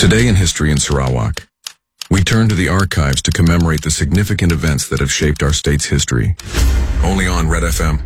Today in History in Sarawak, we turn to the archives to commemorate the significant events that have shaped our state's history. Only on Red FM.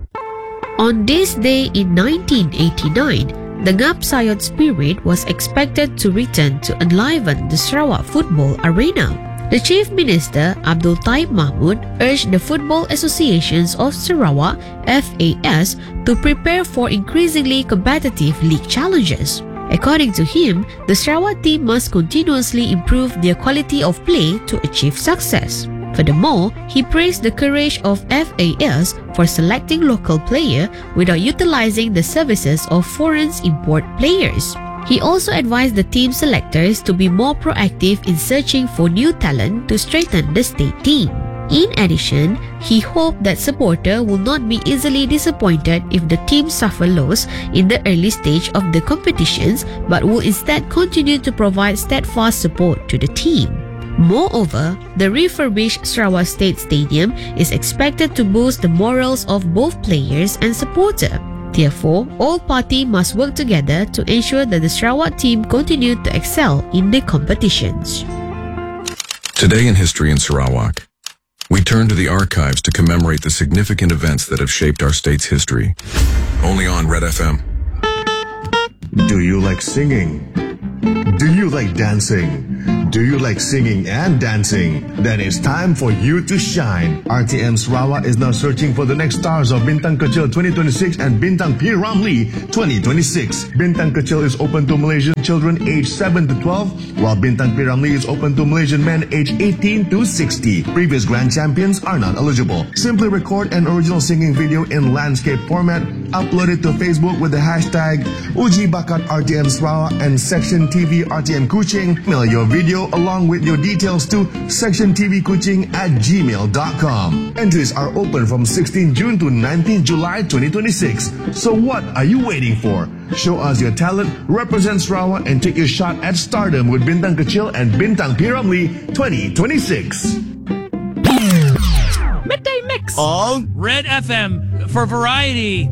On this day in 1989, the Ngap Sayot spirit was expected to return to enliven the Sarawak football arena. The Chief Minister, Abdul Taib Mahmud, urged the Football Associations of Sarawak, FAS, to prepare for increasingly competitive league challenges. According to him, the Sarawak team must continuously improve their quality of play to achieve success. Furthermore, he praised the courage of FAS for selecting local players without utilizing the services of foreign import players. He also advised the team selectors to be more proactive in searching for new talent to strengthen the state team. In addition, he hoped that supporters will not be easily disappointed if the team suffer loss in the early stage of the competitions, but will instead continue to provide steadfast support to the team. Moreover, the refurbished Sarawak State Stadium is expected to boost the morals of both players and supporters. Therefore, all parties must work together to ensure that the Sarawak team continue to excel in the competitions. Today in History in Sarawak, we turn to the archives to commemorate the significant events that have shaped our state's history. Only on Red FM. Do you like singing? Do you like dancing? Do you like singing and dancing? Then it's time for you to shine. RTM Sarawak is now searching for the next stars of Bintang Kecil 2026 and Bintang P. Ramlee 2026. Bintang Kecil is open to Malaysian children aged 7 to 12, while Bintang P. Ramlee is open to Malaysian men aged 18 to 60. Previous grand champions are not eligible. Simply record an original singing video in landscape format, upload it to Facebook with the hashtag Uji Bakat RTM Sarawak and Section TV RTM Kuching. Mail your video along with your details to sectiontvkuching@gmail.com. Entries are open from 16 June to 19 July 2026. So what are you waiting for? Show us your talent, represent Sarawak, and take your shot at stardom with Bintang Kecil and Bintang P. Ramlee 2026. Midday Mix On Red FM for variety.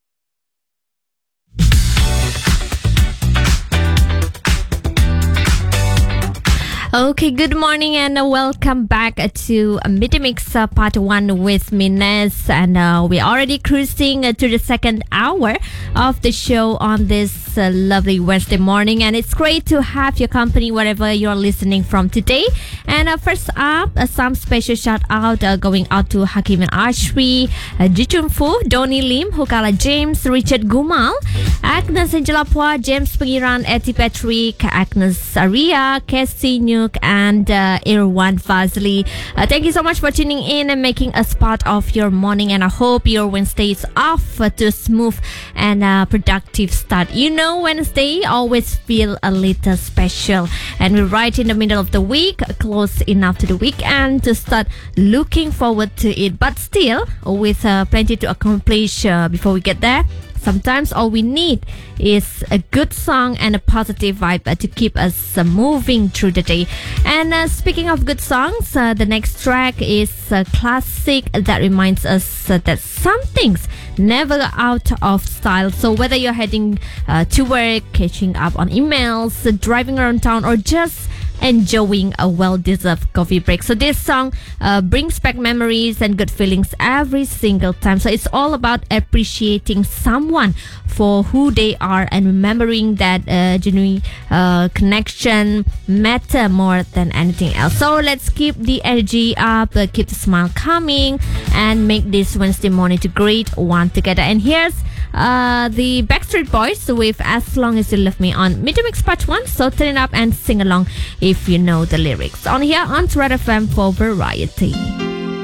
Okay, good morning and welcome back to Midday Mix Part 1 with Mines. And we're already cruising to the second hour of the show on this lovely Wednesday morning. And it's great to have your company wherever you're listening from today. And first up, some special shout out going out to Hakim and Ashri, Jichun Fu, Donnie Lim, Hukala James, Richard Gumal, Agnes Angelapua, James Pengiran, Etty Patrick, Agnes Aria, Casey Nuke, and Irwan Fazli. Thank you so much for tuning in and making us part of your morning, and I hope your Wednesday is off to a smooth and productive start. You know, Wednesday always feel a little special, and we're right in the middle of the week, close enough to the weekend to start looking forward to it, but still with plenty to accomplish before we get there. Sometimes all we need is a good song and a positive vibe to keep us moving through the day. And speaking of good songs, the next track is a classic that reminds us that some things never go out of style. So whether you're heading to work, catching up on emails, driving around town, or just enjoying a well-deserved coffee break, so this song brings back memories and good feelings every single time. So it's all about appreciating someone for who they are and remembering that genuine connection matter more than anything else. So let's keep the energy up, keep the smile coming, and make this Wednesday morning a great one together. And here's the Backstreet Boys with As Long As You Love Me on Midday Mix Part 1. So turn it up and sing along if you know the lyrics. On here on Red FM for variety.